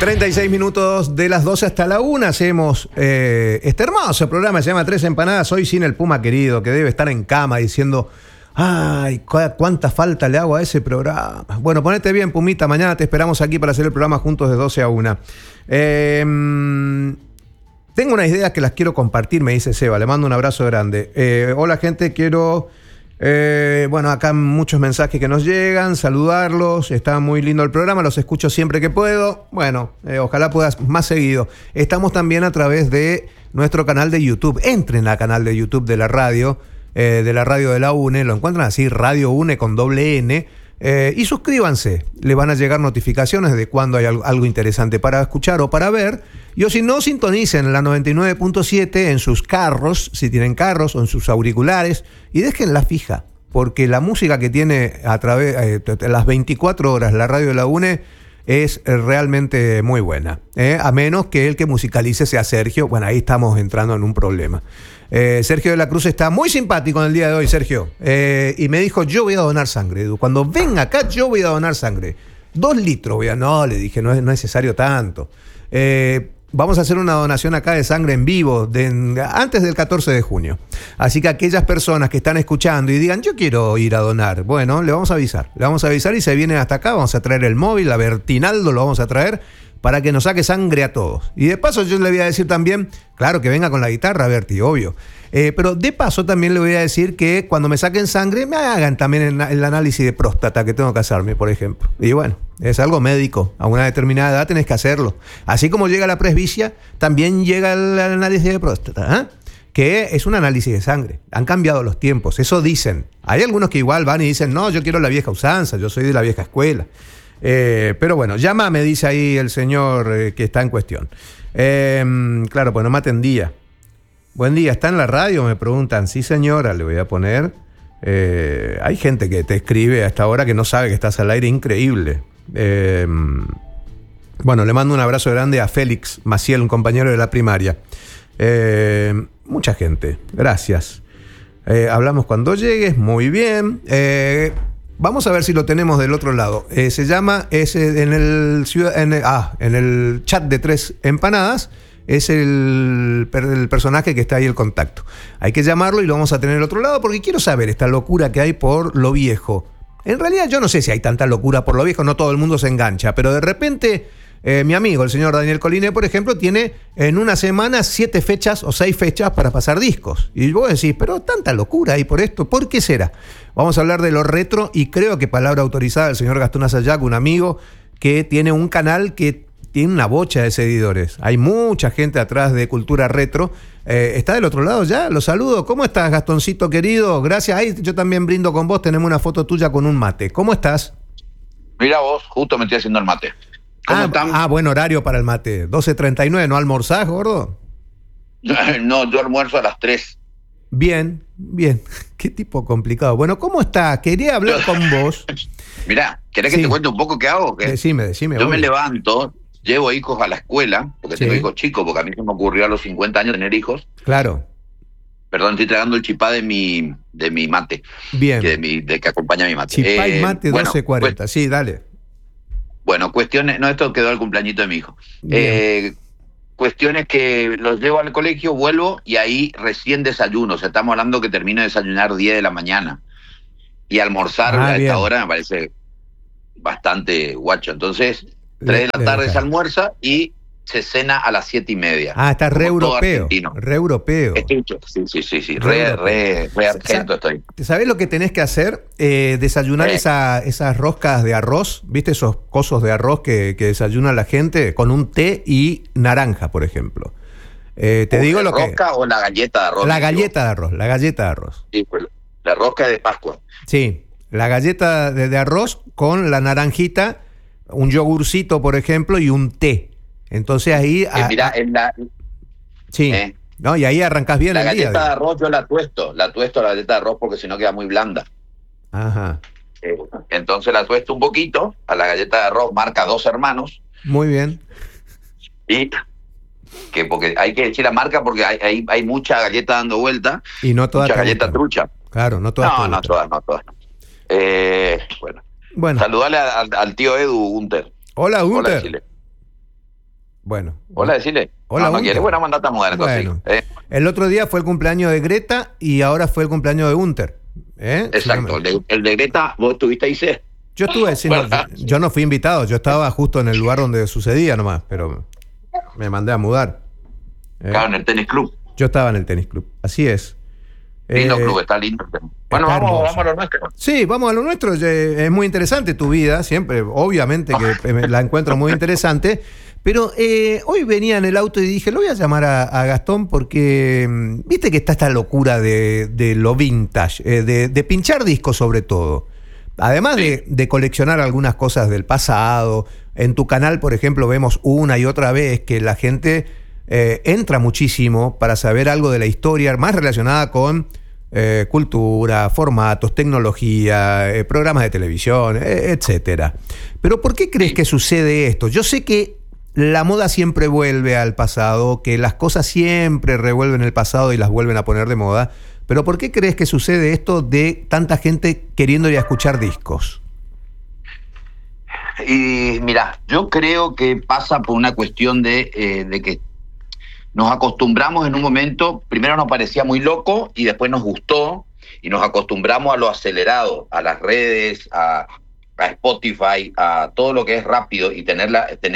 36 minutos de las 12 hasta la 1 hacemos este hermoso programa, se llama Tres Empanadas, hoy sin el Puma querido, que debe estar en cama diciendo, ay, cuánta falta le hago a ese programa. Bueno, ponete bien, Pumita, mañana te esperamos aquí para hacer el programa juntos de 12 a 1. Tengo unas ideas que las quiero compartir, me dice Seba, le mando un abrazo grande. Hola gente, quiero... bueno, acá muchos mensajes que nos llegan, saludarlos, está muy lindo el programa, los escucho siempre que puedo. Bueno, ojalá puedas más seguido. Estamos también a través de nuestro canal de YouTube. Entren al canal de YouTube de la radio de la UNE, lo encuentran así, Radio UNE con doble N, y suscríbanse, le van a llegar notificaciones de cuando hay algo interesante para escuchar o para ver. Y o si no, sintonicen la 99.7 en sus carros, si tienen carros, o en sus auriculares, y déjenla fija, porque la música que tiene a través las 24 horas la radio de la UNE es realmente muy buena, a menos que el que musicalice sea Sergio. Bueno, ahí estamos entrando en un problema. Sergio de la Cruz está muy simpático en el día de hoy, Sergio, y me dijo, yo voy a donar sangre, Edu. Cuando venga acá yo voy a donar sangre, 2 litros voy a... No, le dije, no es necesario tanto. Vamos a hacer una donación acá de sangre en vivo antes del 14 de junio. Así que aquellas personas que están escuchando y digan, yo quiero ir a donar, bueno, le vamos a avisar y se vienen hasta acá, vamos a traer el móvil, a Bertinaldo lo vamos a traer para que nos saque sangre a todos. Y de paso yo le voy a decir también, claro, que venga con la guitarra, Berti, obvio. Pero de paso también le voy a decir que cuando me saquen sangre me hagan también el análisis de próstata que tengo que hacerme, por ejemplo. Y bueno, es algo médico. A una determinada edad tenés que hacerlo. Así como llega la presbicia, también llega el análisis de próstata, que es un análisis de sangre. Han cambiado los tiempos, eso dicen. Hay algunos que igual van y dicen, no, yo quiero la vieja usanza, yo soy de la vieja escuela. Pero bueno, llama, me dice ahí el señor que está en cuestión. Claro, pues no me atendía. Buen día, ¿está en la radio? Me preguntan. Sí, señora, le voy a poner. Hay gente que te escribe a esta hora que no sabe que estás al aire, increíble. Bueno, le mando un abrazo grande a Félix Maciel, un compañero de la primaria. Mucha gente, gracias. Hablamos cuando llegues, muy bien. Vamos a ver si lo tenemos del otro lado. Se llama, en el chat de Tres Empanadas, es el personaje que está ahí, el contacto. Hay que llamarlo y lo vamos a tener del otro lado porque quiero saber esta locura que hay por lo viejo. En realidad yo no sé si hay tanta locura por lo viejo, no todo el mundo se engancha, pero de repente mi amigo, el señor Daniel Coliné, por ejemplo, tiene en una semana 7 fechas o 6 fechas para pasar discos. Y vos decís, pero tanta locura hay por esto, ¿por qué será? Vamos a hablar de lo retro y creo que palabra autorizada del señor Gastón Asayac, un amigo que tiene un canal que tiene una bocha de seguidores. Hay mucha gente atrás de Cultura Retro. ¿Está del otro lado ya? Lo saludo. ¿Cómo estás, Gastoncito querido? Gracias. Ahí yo también brindo con vos. Tenemos una foto tuya con un mate. ¿Cómo estás? Mira vos, justo me estoy haciendo el mate. ¿Cómo están? Buen horario para el mate. 12:39. ¿No almorzás, gordo? No, yo almuerzo a las 3. Bien. Qué tipo complicado. Bueno, ¿cómo estás? Quería hablar con vos. Mirá, ¿querés que te cuente un poco qué hago? ¿Qué? Decime. Yo me levanto, llevo hijos a la escuela, porque tengo hijos chicos, porque a mí se me ocurrió a los 50 años tener hijos. Claro. Perdón, estoy tragando el chipá de mi mate. Bien. De que acompaña mi mate. Chipá y mate 12:40. Sí, dale. Bueno, cuestiones... No, esto quedó al cumpleañito de mi hijo. Cuestiones que los llevo al colegio, vuelvo y ahí recién desayuno. O sea, estamos hablando que termino de desayunar 10 de la mañana. Y almorzar a esta hora me parece bastante guacho. Entonces, 3 de la tarde se almuerza y se cena a las 7:30. Está re europeo. Re europeo. Sí. Re argento estoy. ¿Sabés lo que tenés que hacer? Desayunar esas roscas de arroz, ¿viste? Esos cosos de arroz que desayuna la gente con un té y naranja, por ejemplo. Te digo lo que... ¿La rosca o la galleta de arroz? La galleta de arroz. Sí, pues la rosca de Pascua. Sí, la galleta de arroz con la naranjita, un yogurcito, por ejemplo, y un té. Entonces ahí... mirá, sí, ¿no? Y ahí arrancás bien la el día. La galleta de arroz yo la tuesto la galleta de arroz porque si no queda muy blanda. Ajá. Entonces la tuesto un poquito, a la galleta de arroz marca 2 hermanos. Muy bien. Y que porque hay que decir la marca porque hay mucha galleta dando vuelta. Y no todas. Mucha galleta trucha. Claro, no todas. No todas. Bueno. Saludale al tío Edu Gunter. Hola, Gunter. Bueno. Hola, decirle. Hola, no quieres, bueno, mandate a mudar bueno. Entonces. El otro día fue el cumpleaños de Greta y ahora fue el cumpleaños de Gunter. Exacto, el de Greta, ¿vos estuviste ahí, C? Yo estuve, sí, yo no fui invitado, yo estaba justo en el lugar donde sucedía nomás, pero me mandé a mudar. Claro, en el tenis club. Yo estaba en el tenis club, así es. Lindo club, está lindo. Bueno, vamos a lo nuestro. Sí, vamos a lo nuestro. Es muy interesante tu vida, siempre, obviamente que la encuentro muy interesante. Pero hoy venía en el auto y dije, lo voy a llamar a Gastón porque viste que está esta locura de lo vintage, de pinchar discos sobre todo. Además de coleccionar algunas cosas del pasado. En tu canal, por ejemplo, vemos una y otra vez que la gente entra muchísimo para saber algo de la historia, más relacionada con cultura, formatos, tecnología, programas de televisión, etcétera. Pero ¿por qué crees que sucede esto? Yo sé que la moda siempre vuelve al pasado, que las cosas siempre revuelven el pasado y las vuelven a poner de moda, pero ¿por qué crees que sucede esto de tanta gente queriendo ir a escuchar discos? Y mira, yo creo que pasa por una cuestión de que nos acostumbramos en un momento, primero nos parecía muy loco y después nos gustó y nos acostumbramos a lo acelerado, a las redes, a Spotify, a todo lo que es rápido y tener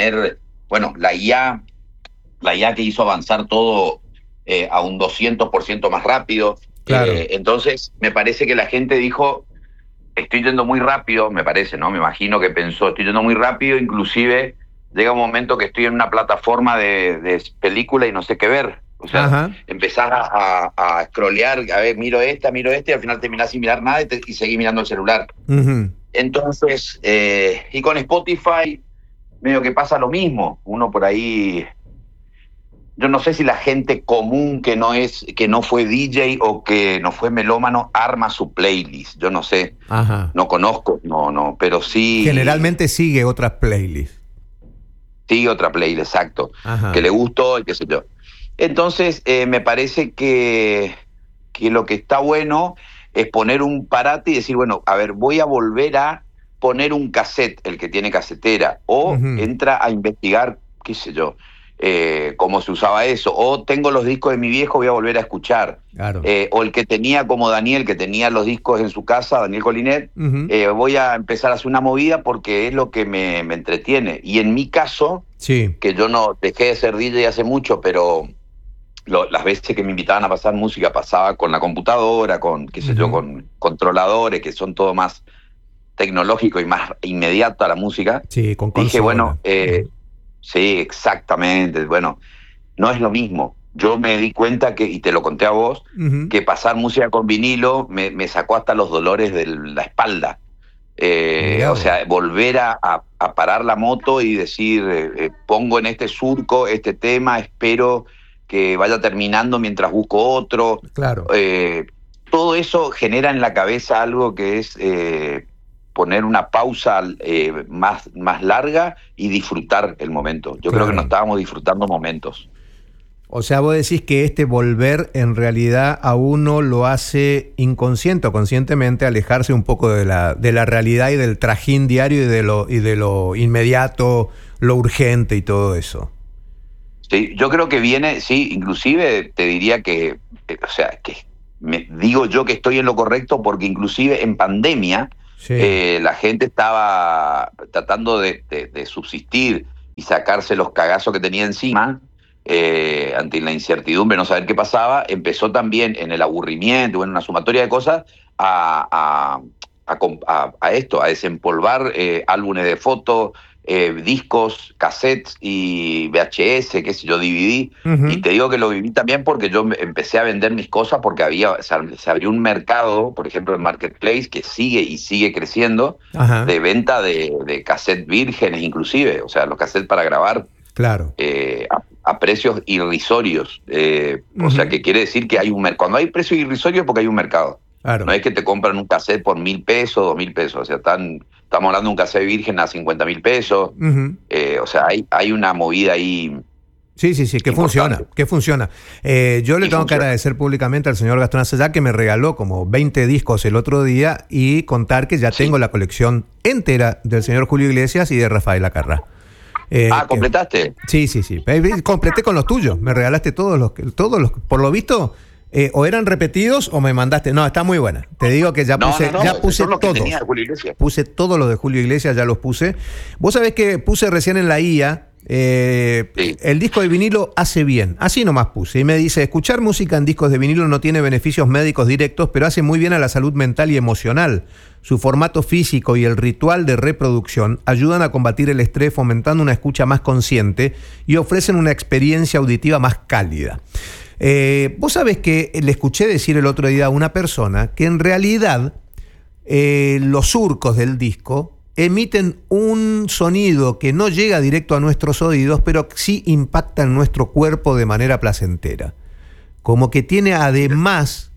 la IA que hizo avanzar todo a un 200% más rápido. Claro. Entonces, me parece que la gente dijo, estoy yendo muy rápido, me parece, ¿no? Me imagino que pensó, estoy yendo muy rápido, inclusive llega un momento que estoy en una plataforma de película y no sé qué ver. O sea, empezás a scrollear, a ver, miro esta, y al final terminás sin mirar nada y seguís mirando el celular. Uh-huh. Entonces, y con Spotify medio que pasa lo mismo. Uno por ahí, yo no sé si la gente común que no fue DJ o que no fue melómano arma su playlist. Yo no sé, no conozco, no, pero sí. Generalmente sigue otras playlists. Sigue otra playlist, exacto, que le gustó y qué sé yo. Entonces, me parece que lo que está bueno es poner un parate y decir, bueno, a ver, voy a volver a poner un cassette, el que tiene casetera, o entra a investigar, qué sé yo, cómo se usaba eso, o tengo los discos de mi viejo, voy a volver a escuchar, claro. O el que tenía como Daniel, que tenía los discos en su casa, Daniel Colinet, voy a empezar a hacer una movida porque es lo que me entretiene. Y en mi caso, que yo no dejé de ser DJ hace mucho, pero las veces que me invitaban a pasar música pasaba con la computadora, con, qué sé yo, con controladores, que son todo más tecnológico y más inmediato a la música. Sí, con consola. Dije, bueno, sí, exactamente, bueno, no es lo mismo. Yo me di cuenta que, y te lo conté a vos, que pasar música con vinilo me sacó hasta los dolores de la espalda. O sea, volver a parar la moto y decir, pongo en este surco este tema, espero que vaya terminando mientras busco otro. Claro. Todo eso genera en la cabeza algo que es poner una pausa más larga y disfrutar el momento. Yo creo que no estábamos disfrutando momentos. O sea, vos decís que este volver en realidad a uno lo hace inconsciente o conscientemente alejarse un poco de la realidad y del trajín diario y de lo inmediato, lo urgente y todo eso. Sí, yo creo que viene, sí, inclusive te diría que, o sea, que me digo yo que estoy en lo correcto porque inclusive en pandemia la gente estaba tratando de subsistir y sacarse los cagazos que tenía encima ante la incertidumbre, no saber qué pasaba, empezó también en el aburrimiento, en una sumatoria de cosas, a esto, a desempolvar álbumes de fotos, discos, cassettes y VHS, qué sé yo, DVD. Y te digo que lo viví también porque yo empecé a vender mis cosas porque se abrió un mercado, por ejemplo, el Marketplace, que sigue creciendo, de venta de cassettes vírgenes inclusive, o sea, los cassettes para grabar. Claro. A precios irrisorios. O sea, que quiere decir que hay cuando hay precios irrisorios es porque hay un mercado. Claro. No es que te compran un cassette por $1,000, $2,000. O sea, estamos hablando de un cassette virgen a $50,000. O sea, hay una movida ahí. Sí, que funciona. Yo le tengo que agradecer públicamente al señor Gastón Aceyá que me regaló como 20 discos el otro día y contar que ya tengo la colección entera del señor Julio Iglesias y de Rafael Acarrá. ¿Completaste? Sí. Completé con los tuyos. Me regalaste todos los, por lo visto, o eran repetidos o me mandaste. No, está muy buena. Te digo que ya puse todos. Puse todos los de Julio Iglesias, ya los puse. Vos sabés que puse recién en la IA. El disco de vinilo hace bien, así nomás puse, y me dice: escuchar música en discos de vinilo no tiene beneficios médicos directos, pero hace muy bien a la salud mental y emocional. Su formato físico y el ritual de reproducción ayudan a combatir el estrés, fomentando una escucha más consciente y ofrecen una experiencia auditiva más cálida. Vos sabés que le escuché decir el otro día a una persona que en realidad los surcos del disco emiten un sonido que no llega directo a nuestros oídos, pero sí impacta en nuestro cuerpo de manera placentera. Como que tiene además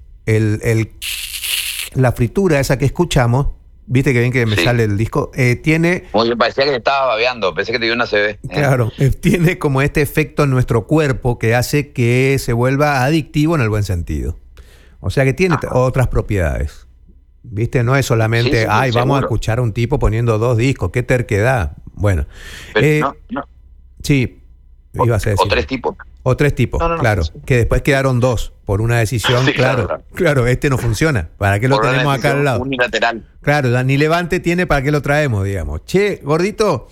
la fritura esa que escuchamos, viste que bien que me sale el disco, tiene... Oye, parecía que te estaba babeando, pensé que te dio una CB. Claro, tiene como este efecto en nuestro cuerpo que hace que se vuelva adictivo en el buen sentido. O sea que tiene otras propiedades. ¿Viste? No es solamente, vamos seguro a escuchar a un tipo poniendo 2 discos, qué terquedad. Bueno. Pero no. Sí, ibas a decir. O 3 tipos. O 3 tipos, claro. Que después quedaron 2 por una decisión. Claro, este no funciona. ¿Para qué lo tenemos acá al lado? Unilateral. Claro, ni Levante tiene, ¿para qué lo traemos, digamos? Che, gordito,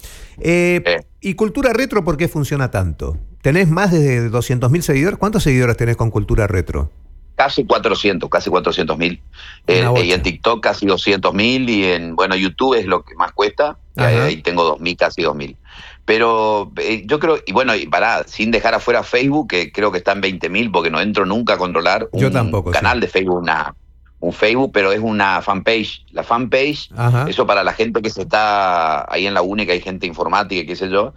¿y Cultura Retro por qué funciona tanto? ¿Tenés más de 200.000 seguidores? ¿Cuántos seguidores tenés con Cultura Retro? Casi 400.000. Y en TikTok casi 200.000 y en YouTube es lo que más cuesta. Ahí tengo 2.000, casi 2.000. Pero yo creo, sin dejar afuera Facebook, que creo que está en 20.000 porque no entro nunca a controlar un canal de Facebook, un Facebook, pero es una fanpage. La fanpage, eso para la gente que se está ahí en la UNE, que hay gente informática y qué sé yo,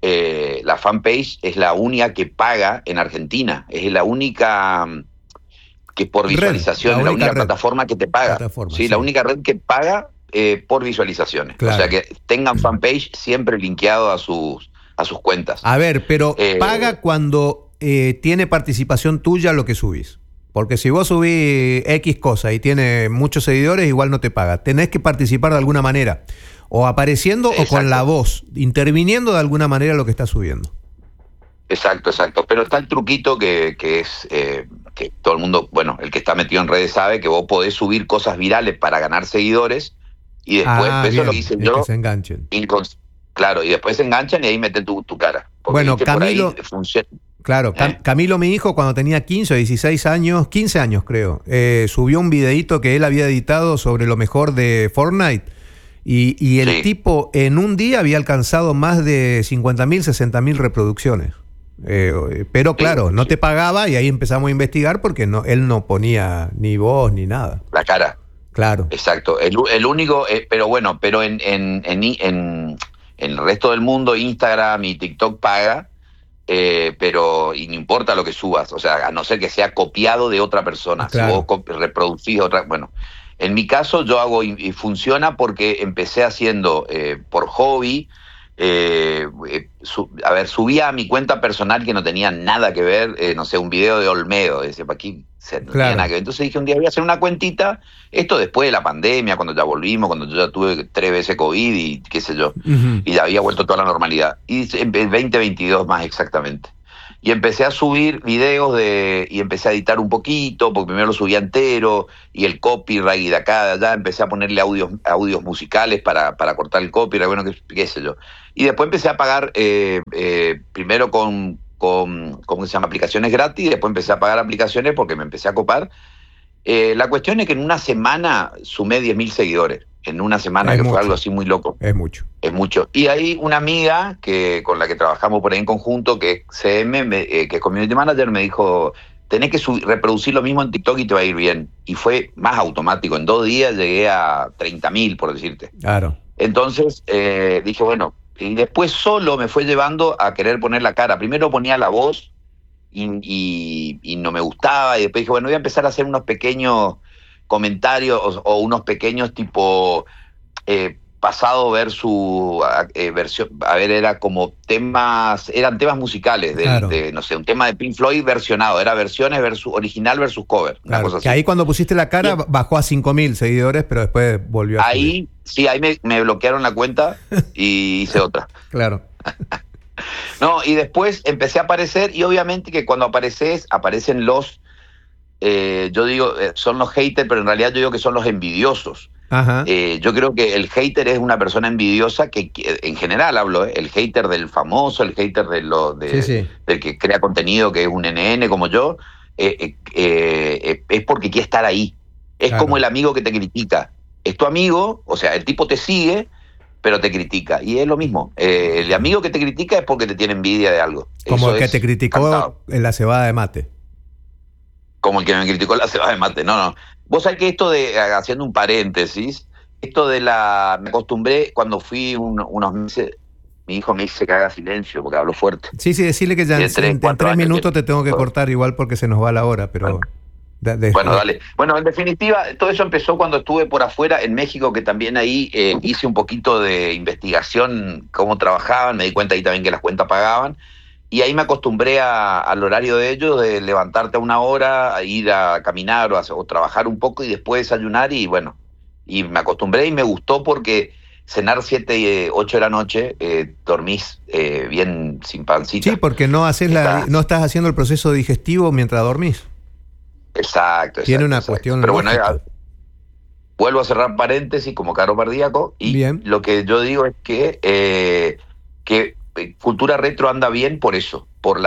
la fanpage es la única que paga en Argentina. Es la única... que por visualizaciones, la única plataforma que te paga. La única red que paga por visualizaciones. Claro. O sea, que tengan fanpage siempre linkeado a sus cuentas. A ver, pero paga cuando tiene participación tuya lo que subís. Porque si vos subís X cosa y tiene muchos seguidores, igual no te paga. Tenés que participar de alguna manera. O apareciendo o con la voz, interviniendo de alguna manera lo que estás subiendo. Exacto. Pero está el truquito que es... que todo el mundo, el que está metido en redes sabe que vos podés subir cosas virales para ganar seguidores y después, eso lo hice yo, que se enganchen. Claro, y después se enganchan y ahí meten tu cara. Porque, Camilo, claro, Camilo, mi hijo, cuando tenía 15 o 16 años, 15 años creo, subió un videíto que él había editado sobre lo mejor de Fortnite y el tipo en un día había alcanzado más de 50.000, 60.000 reproducciones. Pero claro, no te pagaba y ahí empezamos a investigar porque él no ponía ni voz ni nada. La cara. Claro. Exacto. El único, pero en el resto del mundo Instagram y TikTok paga, pero y no importa lo que subas, o sea, a no ser que sea copiado de otra persona. Claro. Si vos reproducís otra, en mi caso yo hago y funciona porque empecé haciendo por hobby. Subía a mi cuenta personal que no tenía nada que ver, un video de Olmedo, para aquí no tenía nada que ver. Entonces dije un día voy a hacer una cuentita, esto después de la pandemia, cuando ya volvimos, cuando yo ya tuve 3 veces COVID y qué sé yo, y ya había vuelto toda la normalidad, y en 2022 más exactamente. Y empecé a subir videos y empecé a editar un poquito, porque primero lo subía entero, y el copyright, y de acá, de allá, empecé a ponerle audios musicales para cortar el copyright, qué sé yo. Y después empecé a pagar, primero con ¿cómo se llama? Aplicaciones gratis, y después empecé a pagar aplicaciones porque me empecé a copar. La cuestión es que en una semana sumé 10.000 seguidores. En una semana, que fue algo así muy loco. Es mucho. Y hay una amiga con la que trabajamos por ahí en conjunto, que es CM, que es Community Manager, me dijo, tenés que reproducir lo mismo en TikTok y te va a ir bien. Y fue más automático. En 2 días llegué a 30.000, por decirte. Claro. Entonces dije, y después solo me fue llevando a querer poner la cara. Primero ponía la voz y no me gustaba. Y después dije, voy a empezar a hacer unos pequeños comentarios o unos pequeños tipo pasado versus versión, era como eran temas musicales un tema de Pink Floyd versionado, era versiones versus original versus cover, una cosa así. Que ahí cuando pusiste la cara bajó a 5.000 seguidores, pero después volvió a subir. Ahí me bloquearon la cuenta y hice otra. Claro. No, y después empecé a aparecer, y obviamente que cuando aparecen los, yo digo, son los haters, pero en realidad yo digo que son los envidiosos. Ajá. Yo creo que el hater es una persona envidiosa que en general hablo, el hater del famoso, el hater del que crea contenido, que es un NN como yo, es porque quiere estar ahí. Es claro. Como el amigo que te critica. Es tu amigo, o sea, el tipo te sigue, pero te critica. Y es lo mismo. El amigo que te critica es porque te tiene envidia de algo. Como eso el que te criticó en la cebada de mate. Como el que me criticó en la cebada de mate. No. Vos sabés que esto de, haciendo un paréntesis, esto de me acostumbré cuando fui unos meses, mi hijo me dice que haga silencio porque hablo fuerte. Sí, decirle que ya en 3 minutos te tengo que cortar igual porque se nos va la hora, pero... Bueno, dale. Bueno, en definitiva, todo eso empezó cuando estuve por afuera en México, que también ahí hice un poquito de investigación, cómo trabajaban, me di cuenta ahí también que las cuentas pagaban, y ahí me acostumbré al horario de ellos, de levantarte a una hora, a ir a caminar o trabajar un poco y después desayunar, y bueno, y me acostumbré y me gustó porque cenar 7, 8 de la noche, dormís bien sin pancita. Sí, porque no estás haciendo el proceso digestivo mientras dormís. Exacto. Tiene una cuestión Pero lógica. bueno, vuelvo a cerrar paréntesis como caro cardíaco, y bien. Lo que yo digo es que Cultura Retro anda bien por eso,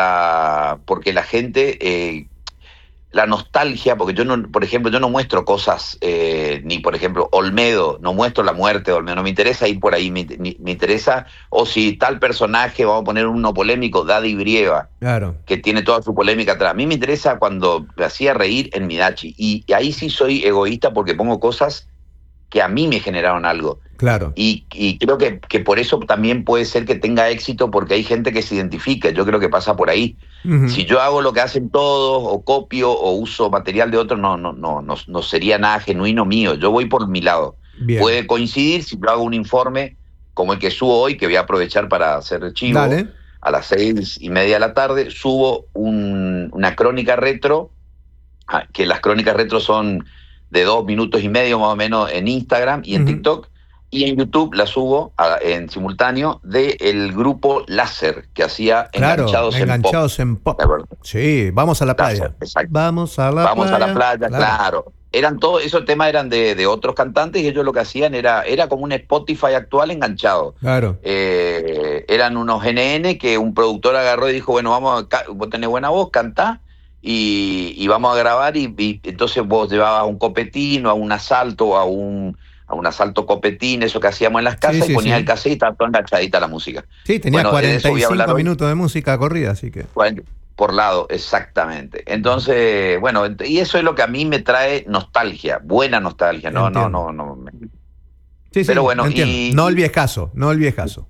porque la gente, la nostalgia, porque yo no, por ejemplo, yo no muestro cosas, ni por ejemplo Olmedo, no muestro la muerte de Olmedo, no me interesa ir por ahí, me interesa, o si tal personaje, vamos a poner uno polémico, Daddy Brieva, claro, que tiene toda su polémica atrás. A mí me interesa cuando me hacía reír en Midachi, y ahí sí soy egoísta porque pongo cosas que a mí me generaron algo. Claro. Y creo que por eso también puede ser que tenga éxito, porque hay gente que se identifica. Yo creo que pasa por ahí. Uh-huh. Si yo hago lo que hacen todos, o copio, o uso material de otros, no sería nada genuino mío. Yo voy por mi lado. Bien. Puede coincidir si yo hago un informe como el que subo hoy, que voy a aprovechar para hacer chivo. Dale. A las 6:30 de la tarde, subo una crónica retro, que las crónicas retro son de 2 minutos y medio más o menos en Instagram y en uh-huh. TikTok, y en YouTube la subo en simultáneo del grupo Láser, que hacía Enganchados en Pop. Sí, vamos a la playa. Láser, vamos a la playa, claro. Eran todos, esos temas eran de otros cantantes, y ellos lo que hacían era como un Spotify actual enganchado. Claro. Eran unos NN que un productor agarró y dijo, bueno, vos tenés buena voz, cantá, y vamos a grabar, y entonces vos llevabas un copetín o a un asalto o a un asalto copetín, eso que hacíamos en las casas, y ponías el cassette y estaba toda enganchadita la música. Sí, tenía 45 minutos de música corrida, así que... Por lado, exactamente. Entonces, bueno, y eso es lo que a mí me trae nostalgia, buena nostalgia, no. Sí, pero bueno, no el viejazo. No el viejazo,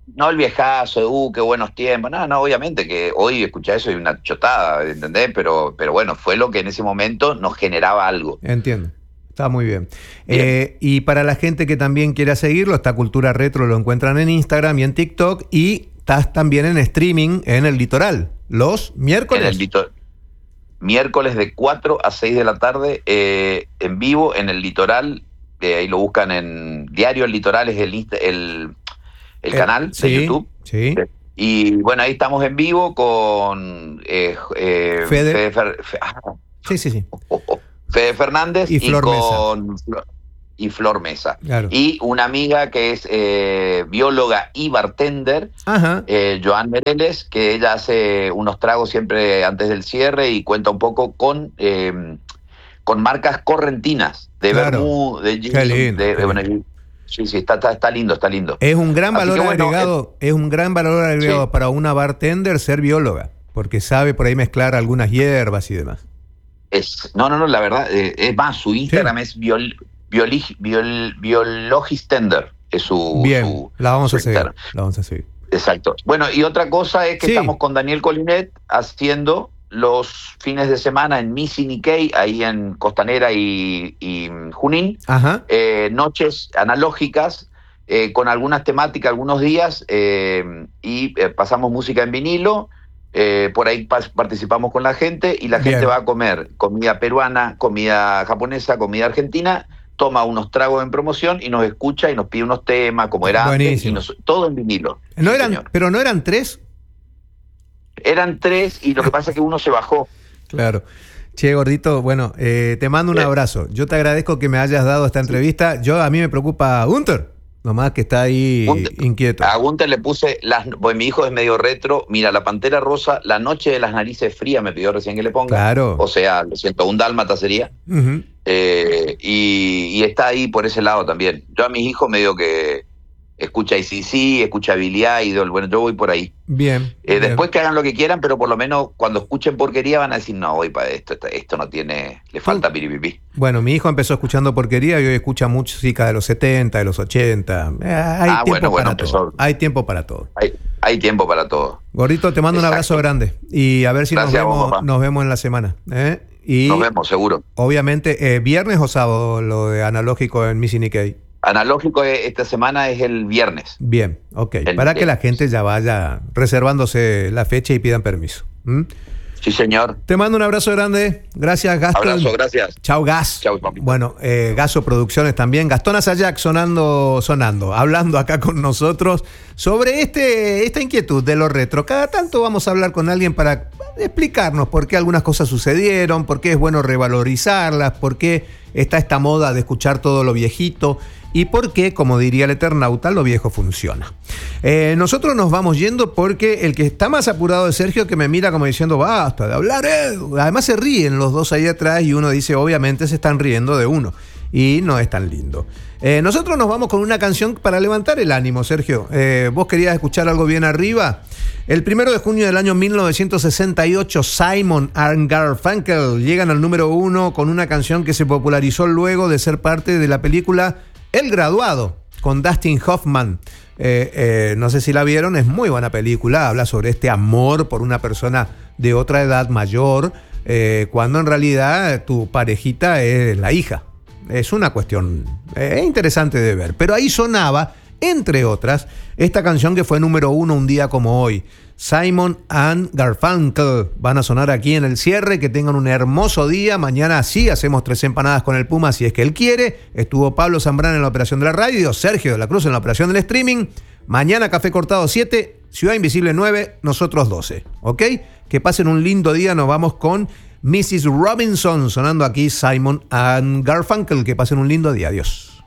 qué buenos tiempos. No, obviamente que hoy escuchar eso es una chotada, ¿entendés? Pero bueno, fue lo que en ese momento nos generaba algo. Entiendo. Está muy bien. Y para la gente que también quiera seguirlo, está Cultura Retro, lo encuentran en Instagram y en TikTok, y estás también en streaming en el Litoral, los miércoles. Miércoles de 4 a 6 de la tarde, en vivo en el Litoral, ahí lo buscan en Diario El Litoral, es el canal de YouTube. Sí. Y bueno, ahí estamos en vivo con Fede. Sí. Fede Fernández y Flor Flor Mesa. Claro. Y una amiga que es bióloga y bartender, Joan Mereles, que ella hace unos tragos siempre antes del cierre y cuenta un poco con marcas correntinas de vermú, de gin, Sí, está lindo. Es un gran valor agregado, para una bartender ser bióloga, porque sabe por ahí mezclar algunas hierbas y demás. La verdad, es más, su Instagram es Biologistender, es su... Bien, la vamos a seguir. Exacto. Bueno, y otra cosa es que estamos con Daniel Colinet haciendo los fines de semana en Missy Nikkei, ahí en Costanera y Junín, noches analógicas, con algunas temáticas, algunos días, y pasamos música en vinilo. Por ahí participamos con la gente, y la gente va a comer comida peruana, comida japonesa, comida argentina, toma unos tragos en promoción y nos escucha y nos pide unos temas como era antes, y todo en vinilo. Pero no eran 3 Eran 3 y lo que pasa es que uno se bajó. Claro. Che, gordito, bueno, te mando un abrazo. Yo te agradezco que me hayas dado esta entrevista. A mí me preocupa Gunter, nomás que está ahí inquieto. A Gunter le puse, pues mi hijo es medio retro, mira, La Pantera Rosa, La Noche de las Narices Frías, me pidió recién que le ponga. Claro. O sea, lo siento, un dálmata sería. Uh-huh. Y está ahí por ese lado también. Yo a mis hijos medio que escucha ICC, escucha Billy Idol, bueno, yo voy por ahí. Bien. Después que hagan lo que quieran, pero por lo menos cuando escuchen porquería van a decir, no, voy para esto no tiene, le falta piripipí. Bueno, mi hijo empezó escuchando porquería y hoy escucha música de los 70, de los 80. Hay tiempo para todo. Hay tiempo para todo. Hay tiempo para todo. Gordito, te mando un abrazo grande y a ver si nos vemos en la semana. Y nos vemos, seguro. Obviamente, ¿viernes o sábado lo de analógico en Missy Nikkei? Analógico esta semana es el viernes. Bien, ok. Para que la gente ya vaya reservándose la fecha y pidan permiso. Sí, señor. Te mando un abrazo grande. Gracias, Gastón. Abrazo, gracias. Chau, Gas. Chau, papi. Bueno, Gaso Producciones también. Gastón Asayac sonando, hablando acá con nosotros sobre esta inquietud de lo retro. Cada tanto vamos a hablar con alguien para explicarnos por qué algunas cosas sucedieron, por qué es bueno revalorizarlas, por qué está esta moda de escuchar todo lo viejito y por qué, como diría el Eternauta, lo viejo funciona. Nosotros nos vamos yendo porque el que está más apurado es Sergio, que me mira como diciendo, basta de hablar, Además se ríen los dos ahí atrás y uno dice, obviamente se están riendo de uno. Y no es tan lindo. Nosotros nos vamos con una canción para levantar el ánimo, Sergio. ¿Vos querías escuchar algo bien arriba? El 1 de junio del año 1968, Simon and Garfunkel llegan al número 1 con una canción que se popularizó luego de ser parte de la película El Graduado, con Dustin Hoffman. No sé si la vieron, es muy buena película. Habla sobre este amor por una persona de otra edad mayor, cuando en realidad tu parejita es la hija. Es una cuestión interesante de ver. Pero ahí sonaba, entre otras, esta canción que fue número 1 un día como hoy. Simon and Garfunkel van a sonar aquí en el cierre. Que tengan un hermoso día. Mañana sí hacemos 3 empanadas con el Puma, si es que él quiere. Estuvo Pablo Zambrano en la operación de la radio, Sergio de la Cruz en la operación del streaming. Mañana Café Cortado 7, Ciudad Invisible 9, nosotros 12. ¿Ok? Que pasen un lindo día. Nos vamos con Mrs. Robinson sonando aquí, Simon and Garfunkel. Que pasen un lindo día. Adiós.